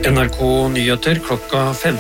NRK Nyheter klokka 15.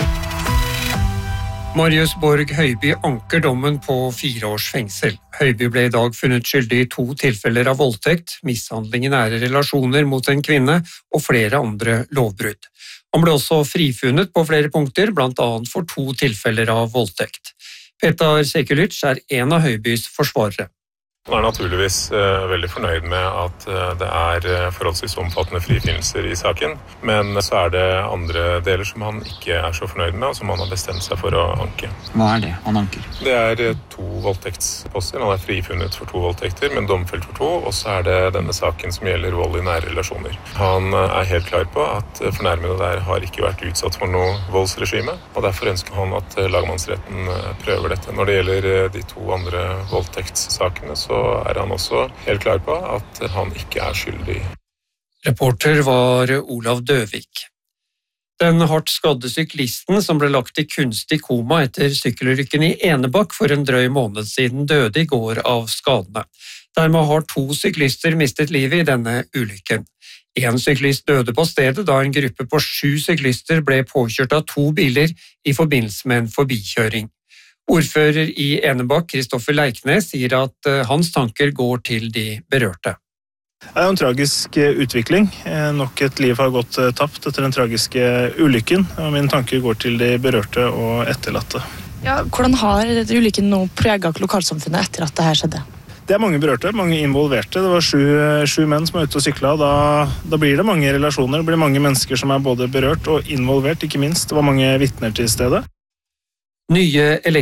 Marius Borg Høiby anker dommen på 4 års fengsel. Høiby ble i dag funnet skyldig i 2 tilfeller av voldtekt, mishandling i nære relasjoner mot en kvinne og flere andre lovbrudd. Han ble også frifunnet på flere punkter, blant annet for 2 tilfeller av voldtekt. Petar Sekulic er en av Høibys forsvarere. Han er naturligvis veldig fornøyd med at det er forholdsvis omfattende frifinnelser i saken, men så er det andre deler som han ikke er så fornøyd med, og som han har bestemt seg for å anke. Hva er det han anker? Det er 2 voldtektsposter. Han er frifunnet for 2 voldtekter, men domfelt for 2, og så er det denne saken som gjelder vold i nære relasjoner. Han er helt klar på at fornærmede der har ikke vært utsatt for noe voldsregime, og derfor ønsker han at lagmannsretten prøver dette. Når det gjelder de 2 andre voldtektssakene, så er han også helt klar på at han ikke er skyldig. Reporter var Olav Døvik. Den hardt skadde syklisten som ble lagt i kunstig koma etter sykkelulykken i Enebakk for en drøy måned siden døde i går av skadene. Dermed har 2 syklister mistet livet i denne ulykken. En syklist døde på stedet da en gruppe på 7 syklister ble påkjørt av 2 biler i forbindelse med en forbikjøring. Ordfører i Enebakk, Kristoffer Leiknes, sier at hans tanker går til de berørte. Det er en tragisk utvikling. Nok et liv har gått tapt etter den tragiske ulykken, og mine tanker går til de berørte og etterlatte. Ja, hvordan har ulykken nå preget lokalsamfunnet etter at dette skjedde? Det er mange berørte, mange involverte. Det var 7 menn som var ute og syklet, og da blir det mange relasjoner. Det blir mange mennesker som er både berørt og involvert, ikke minst. Det var mange vitner til stedet. Nye